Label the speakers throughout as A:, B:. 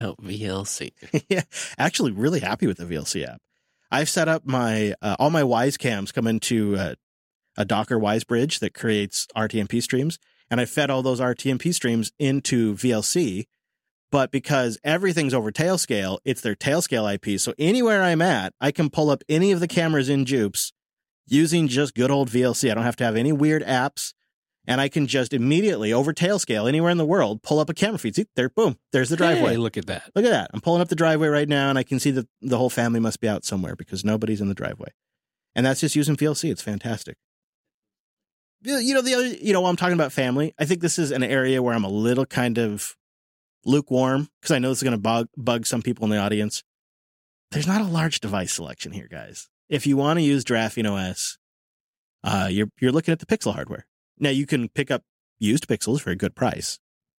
A: Oh, VLC.
B: Yeah, actually really happy with the VLC app. I've set up my all my Wise cams come into a Docker Wise bridge that creates RTMP streams, and I fed all those RTMP streams into VLC. But because everything's over Tailscale, it's their Tailscale IP. So anywhere I'm at, I can pull up any of the cameras in Jupes using just good old VLC. I don't have to have any weird apps. And I can just immediately, over Tailscale, anywhere in the world, pull up a camera feed. See, there, boom, there's the driveway.
A: Hey, look at that.
B: Look at that. I'm pulling up the driveway right now, and I can see that the whole family must be out somewhere because nobody's in the driveway. And that's just using VLC. It's fantastic. While I'm talking about family, I think this is an area where I'm a little kind of lukewarm because I know this is going to bug some people in the audience. There's not a large device selection here, guys. If you want to use Graphene OS, you're looking at the Pixel hardware. Now, you can pick up used Pixels for a good price.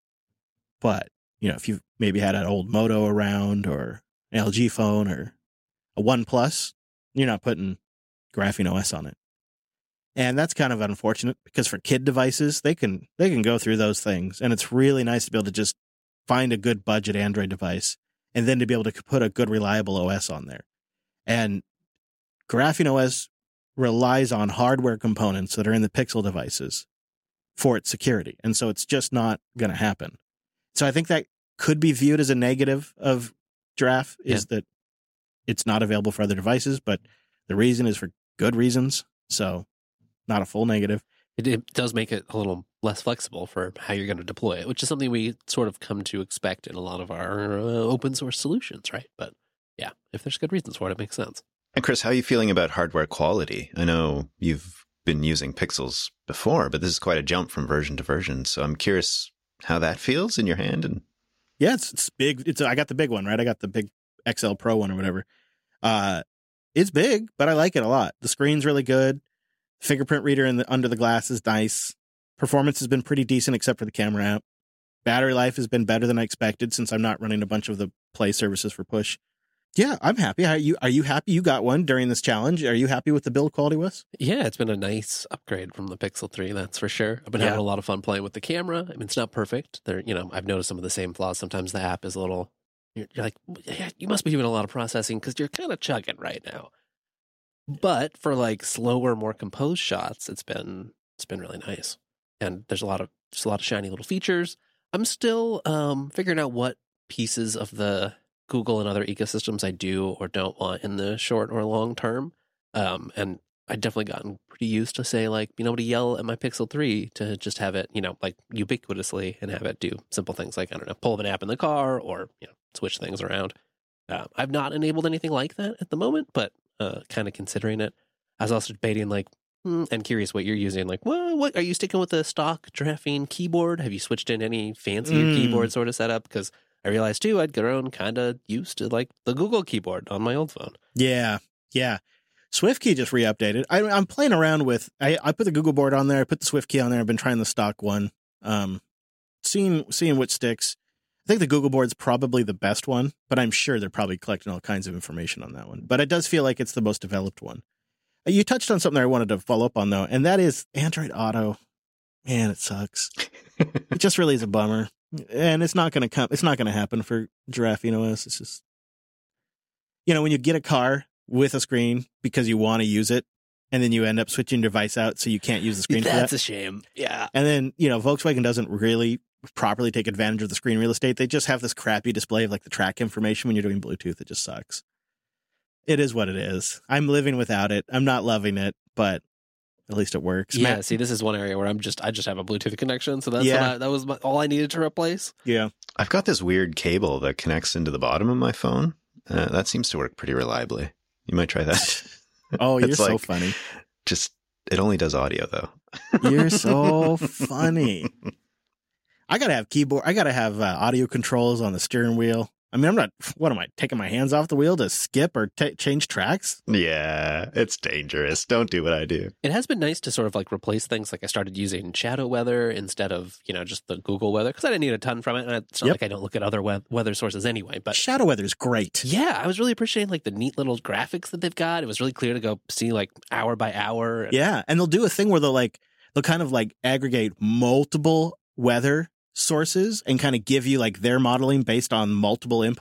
B: But, if you've maybe had an old Moto around or an LG phone or a OnePlus, you're not putting Graphene OS on it. And that's kind of unfortunate because for kid devices, they can go through those things. And it's really nice to be able to just find a good budget Android device and then to be able to put a good reliable OS on there. And Graphene OS relies on hardware components that are in the Pixel devices for its security. And so it's just not going to happen. So I think that could be viewed as a negative of Giraffe is that it's not available for other devices, but the reason is for good reasons. So not a full negative.
A: It does make it a little less flexible for how you're going to deploy it, which is something we sort of come to expect in a lot of our open source solutions, right? But yeah, if there's good reasons for it, it makes sense.
C: And Chris, how are you feeling about hardware quality? I know you've been using Pixels before, but this is quite a jump from version to version. So I'm curious how that feels in your hand. And
B: yeah, it's big. I got the big one, right? I got the big XL Pro one or whatever. It's big, but I like it a lot. The screen's really good. Fingerprint reader under the glass is nice. Performance has been pretty decent except for the camera app. Battery life has been better than I expected since I'm not running a bunch of the Play services for push. Yeah, I'm happy. Are you happy you got one during this challenge? Are you happy with the build quality, Wes?
A: Yeah, it's been a nice upgrade from the Pixel 3, that's for sure. I've been having a lot of fun playing with the camera. I mean, it's not perfect. I've noticed some of the same flaws. Sometimes the app is a little, you're like, yeah, you must be doing a lot of processing because you're kind of chugging right now. But for like slower, more composed shots, it's been really nice. And there's a lot of shiny little features. I'm still figuring out what pieces of the Google and other ecosystems I do or don't want in the short or long term. And I've definitely gotten pretty used to being able to yell at my Pixel 3 to just have it, like ubiquitously and have it do simple things like, I don't know, pull up an app in the car or, switch things around. I've not enabled anything like that at the moment, but kind of considering it. I was also debating and curious what you're using. What are you sticking with the stock Graphene keyboard? Have you switched in any fancier keyboard sort of setup? Because I realized too, I'd grown kind of used to the Google keyboard on my old phone.
B: Yeah. SwiftKey just re-updated. I'm playing around with, I put the Google board on there. I put the SwiftKey on there. I've been trying the stock one. Seeing which sticks. I think the Google board's probably the best one, but I'm sure they're probably collecting all kinds of information on that one. But it does feel like it's the most developed one. You touched on something I wanted to follow up on, though, and that is Android Auto. Man, it sucks. It just really is a bummer. And it's not going to come. It's not going to happen for Graphene OS. It's just, when you get a car with a screen because you want to use it, and then you end up switching your device out so you can't use the screen for that.
A: That's a shame. Yeah.
B: And then, Volkswagen doesn't really properly take advantage of the screen real estate. They just have this crappy display of the track information when you're doing Bluetooth. It just sucks. It is what it is. I'm living without it. I'm not loving it, but at least it works.
A: Yeah. See, this is one area where I just have a Bluetooth connection. So that's that was all I needed to replace.
B: Yeah.
C: I've got this weird cable that connects into the bottom of my phone. That seems to work pretty reliably. You might try that.
B: Oh, you're so funny.
C: It only does audio though.
B: You're so funny. I gotta have keyboard. I gotta have audio controls on the steering wheel. I mean, what am I, taking my hands off the wheel to skip or change tracks?
C: Yeah, it's dangerous. Don't do what I do.
A: It has been nice to sort of replace things. I started using Shadow Weather instead of, just the Google Weather because I didn't need a ton from it. And it's not like I don't look at other weather sources anyway. But
B: Shadow Weather is great.
A: Yeah, I was really appreciating the neat little graphics that they've got. It was really clear to go see hour by hour.
B: Yeah, and they'll do a thing where they'll kind of aggregate multiple weather sources and kind of give you like their modeling based on multiple inputs.